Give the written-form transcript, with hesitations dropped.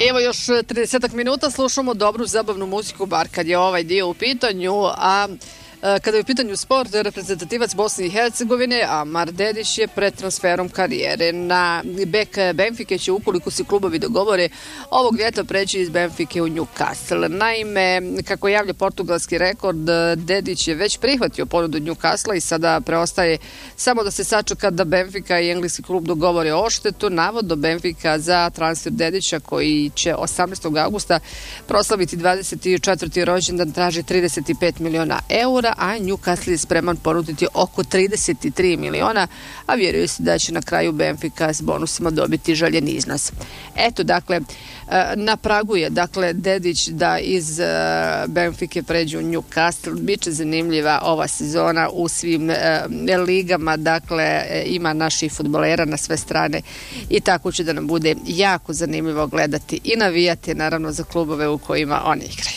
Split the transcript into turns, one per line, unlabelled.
Evo još 30 minuta slušamo dobru zabavnu muziku, bar kad je ovaj dio u pitanju, a kada je u pitanju sport, reprezentativac Bosne i Hercegovine Amar Dedić je pred transferom karijere. Na bek Benfike će, ukoliko se klubovi dogovore, ovog ljeta preći iz Benfike u Newcastle. Naime, kako javlja portugalski rekord, Dedić je već prihvatio ponudu Newcastle i sada preostaje samo da se sačeka da Benfika i engleski klub dogovore odštetu. Navodno Benfika za transfer Dedića, koji će 18. augusta proslaviti 24. rođendan, traži 35 miliona eura, a Newcastle je spreman ponuditi oko 33 miliona, a vjeruje se da će na kraju Benfica s bonusima dobiti željeni iznos. Eto, dakle, na pragu je, dakle, Dedić da iz Benfike pređe u Newcastle. Biće zanimljiva ova sezona u svim ligama, dakle, ima naših fudbalera na sve strane i tako će da nam bude jako zanimljivo gledati i navijati, naravno, za klubove u kojima oni igraju.